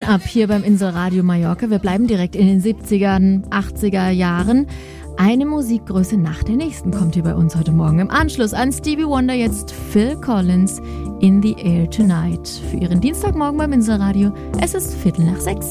Line-Up hier beim Inselradio Mallorca. Wir bleiben direkt in den 70ern, 80er Jahren. Eine Musikgröße nach der nächsten kommt hier bei uns heute Morgen. Im Anschluss an Stevie Wonder jetzt Phil Collins, In the Air Tonight. Für Ihren Dienstagmorgen beim Inselradio. Es ist 5:45.